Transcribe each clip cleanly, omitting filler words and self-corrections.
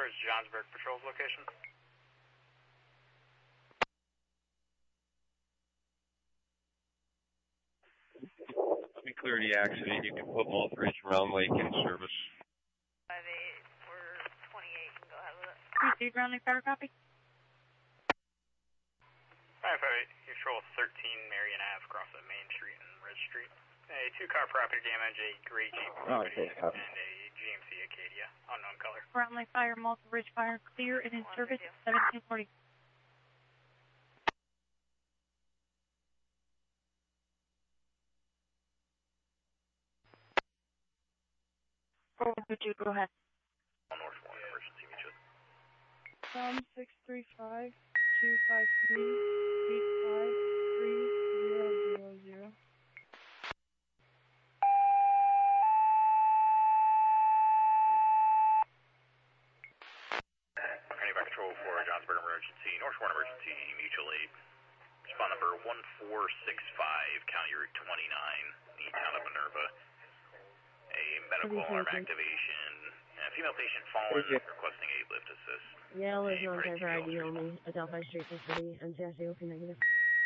Where's Johnsburg Patrol's location? We clear the accident. You can put Malt Ridge Round Lake in service. 5-8, we're 28, you can go ahead with it. Proceed, Round Lake Fire, copy. 5-8, control 13 Marion Ave, across the Main Street and Ridge Street. A 2-car property damage, a gray Jeep Okay, and a GMC Acadia, unknown color. Round Lake Fire, Malta Ridge Fire, clear and in service at 1740. Go ahead. North 1, emergency mutual. 635 253 853 000. Any back control for Johnsburg emergency, North 1 emergency mutual aid. Respond number 1465, County Route 29, the town of Minerva. A medical alarm activation. A female patient fallen, requesting a lift assist. Yeah, lives on driver ID only. Adelphi Street, Cincinnati, NCIC, OK negative.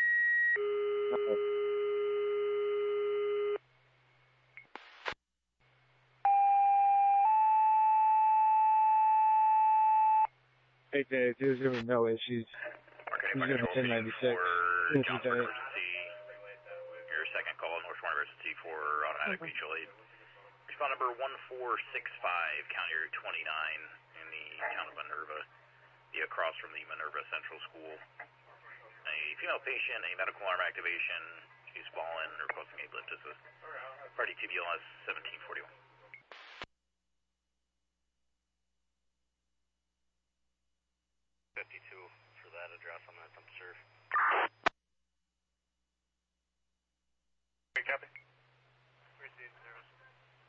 Hey, Dave, there's no issues. He's doing a 1096. Johnsburg emergency. Your second call, North 1 emergency for automatic mutual aid. Respond number 1465, County Route 29, in the town of Minerva, across from the Minerva Central School. A female patient, a medical alarm activation. She's fallen, requesting a lift assist. Party TBLS 1741. 52 for that address. I'm going to attempt to serve. Copy.